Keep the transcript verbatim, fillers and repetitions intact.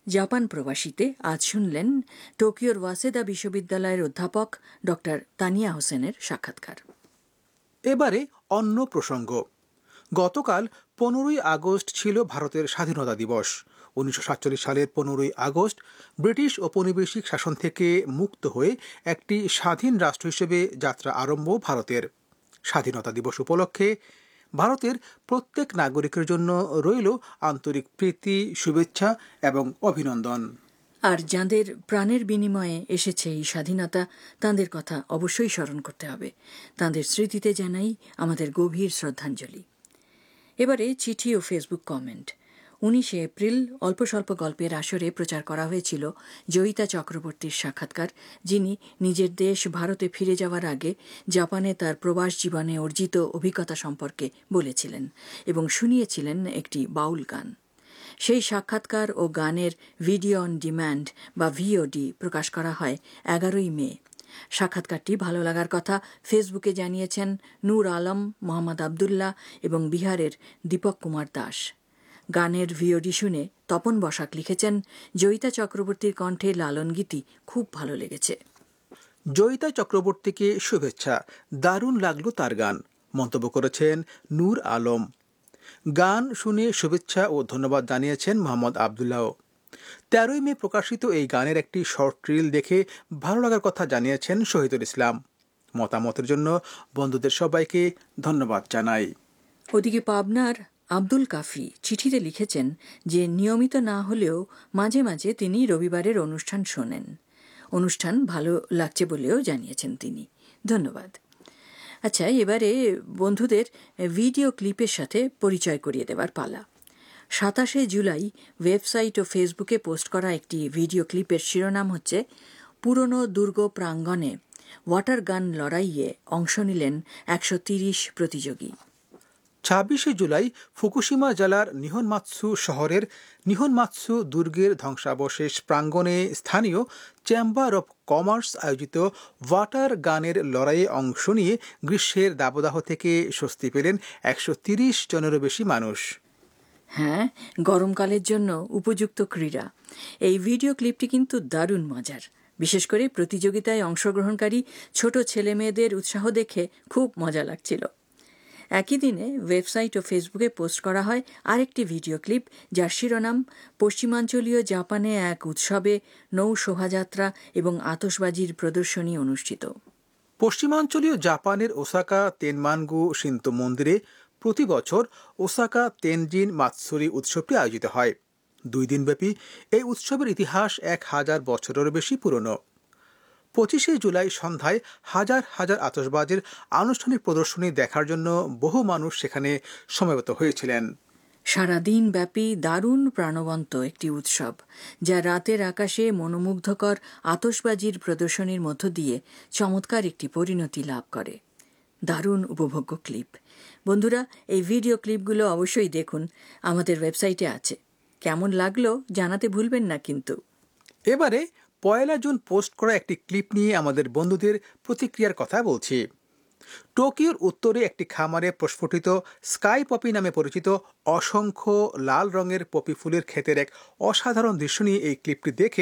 Japan প্রবাসীতে আজ শুনলেন টোকিওর ওয়াসেদা বিশ্ববিদ্যালয়ের অধ্যাপক ডক্টর তানিয়া হোসেনের সাক্ষাৎকার। এবারে অন্য প্রসঙ্গ। গতকাল পনেরোই আগস্ট ছিল ভারতের স্বাধীনতা দিবস। উনিশশো সাতচল্লিশ সালের পনেরোই আগস্ট ব্রিটিশ ঔপনিবেশিক শাসন থেকে মুক্ত হয়ে একটি স্বাধীন রাষ্ট্র হিসেবে যাত্রা আরম্ভ ভারতের। স্বাধীনতা দিবস উপলক্ষে ভারতের প্রত্যেক নাগরিকের জন্য রইল আন্তরিক প্রীতি, শুভেচ্ছা এবং অভিনন্দন। আর যাঁদের প্রাণের বিনিময়ে এসেছে এই স্বাধীনতা, তাঁদের কথা অবশ্যই স্মরণ করতে হবে। তাঁদের স্মৃতিতে জানাই আমাদের গভীর শ্রদ্ধাঞ্জলি। এবারে চিঠি ও ফেসবুক কমেন্ট। উনিশে এপ্রিল অল্প স্বল্প গল্পের আসরে প্রচার করা হয়েছিল জয়িতা চক্রবর্তীর সাক্ষাৎকার, যিনি নিজের দেশ ভারতে ফিরে যাওয়ার আগে জাপানে তার প্রবাস জীবনে অর্জিত অভিজ্ঞতা সম্পর্কে বলেছিলেন এবং শুনিয়েছিলেন একটি বাউল গান। সেই সাক্ষাৎকার ও গানের ভিডিও অন ডিম্যান্ড বা ভিওডি প্রকাশ করা হয় এগারোই মে। সাক্ষাৎকারটি ভালো লাগার কথা ফেসবুকে জানিয়েছেন নূর আলম, মোহাম্মদ আবদুল্লাহ এবং বিহারের দীপক কুমার দাস। গানের ভিওডি শুনে তপন বসাক লিখেছেন, জয়িতা চক্রবর্তীর কণ্ঠে লালন গীতি খুব ভালো লেগেছে। জয়িতা চক্রবর্তীকে শুভেচ্ছা, দারুণ লাগলো তার গান, মন্তব্য করেছেন নূর আলম। গান শুনে শুভেচ্ছা ও ধন্যবাদ জানিয়েছেন মোহাম্মদ আবদুল্লাহ। তেরোই মে প্রকাশিত এই গানের একটি শর্ট রিল দেখে ভালো লাগার কথা জানিয়েছেন শহীদুল ইসলাম। মতামতের জন্য বন্ধুদের সবাইকে ধন্যবাদ জানাই। ওদিকে পাবনার আব্দুল কাফি চিঠিতে লিখেছেন যে নিয়মিত না হলেও মাঝে মাঝে তিনি রবিবারের অনুষ্ঠান শোনেন। অনুষ্ঠান ভালো লাগছে বলেও জানিয়েছেন তিনি। ধন্যবাদ। আচ্ছা, এবারে বন্ধুদের ভিডিও ক্লিপের সাথে পরিচয় করিয়ে দেবার পালা। সাতাশে জুলাই ওয়েবসাইট ও ফেসবুকে পোস্ট করা একটি ভিডিও ক্লিপের শিরোনাম হচ্ছে, পুরনো দুর্গ প্রাঙ্গণে ওয়াটার গান লড়াইয়ে অংশ নিলেন একশো তিরিশ প্রতিযোগী। ছাব্বিশে জুলাই ফুকুশিমা জেলার নিহনমাৎসু শহরের নিহনমাৎসু দুর্গের ধ্বংসাবশেষ প্রাঙ্গণে স্থানীয় চেম্বার অব কমার্স আয়োজিত ওয়াটার গানের লড়াইয়ে অংশ নিয়ে গ্রীষ্মের দাবদাহ থেকে স্বস্তি পেলেন একশো তিরিশ জনেরও বেশি মানুষ। হ্যাঁ, গরমকালের জন্য উপযুক্ত ক্রীড়া। এই ভিডিও ক্লিপটি কিন্তু দারুণ মজার। বিশেষ করে প্রতিযোগিতায় অংশগ্রহণকারী ছোট ছেলে মেয়েদের উৎসাহ দেখে খুব মজা লাগছিল। একই দিনে ওয়েবসাইট ও ফেসবুকে পোস্ট করা হয় আরেকটি ভিডিও ক্লিপ, যার শিরোনাম পশ্চিমাঞ্চলীয় জাপানে এক উৎসবে নৌ শোভাযাত্রা এবং আতশবাজির প্রদর্শনী অনুষ্ঠিত। পশ্চিমাঞ্চলীয় জাপানের ওসাকা তেনমানগু শিন্তো মন্দিরে প্রতি বছর ওসাকা তেনজিন মাৎসুরি উৎসবটি আয়োজিত হয়। দুই দিনব্যাপী এই উৎসবের ইতিহাস এক হাজার বছরের বেশি পুরনো। পঁচিশে জুলাই সন্ধ্যায় হাজার হাজার আতশবাজির আনুষ্ঠানিক প্রদর্শনী দেখার জন্য বহু মানুষ সেখানে সমবেত হয়েছিলেন। সারাদিন ব্যাপী দারুণ প্রাণবন্ত একটি উৎসব, যা রাতের আকাশে মনোমুগ্ধকর আতশবাজির প্রদর্শনীর মধ্য দিয়ে চমৎকার একটি পরিণতি লাভ করে। দারুণ উপভোগ্য ক্লিপ। বন্ধুরা, এই ভিডিও ক্লিপগুলো অবশ্যই দেখুন, আমাদের ওয়েবসাইটে আছে। কেমন লাগলো জানাতে ভুলবেন না কিন্তু। এবারে পয়লা জুন পোস্ট করা একটি ক্লিপ নিয়ে আমাদের বন্ধুদের প্রতিক্রিয়ার কথা বলছি। টোকিওর উত্তরে একটি খামারে প্রস্ফুটিত স্কাই পপি নামে পরিচিত অসংখ্য লাল রঙের পপি ফুলের ক্ষেতের এক অসাধারণ দৃশ্য নিয়ে এই ক্লিপটি দেখে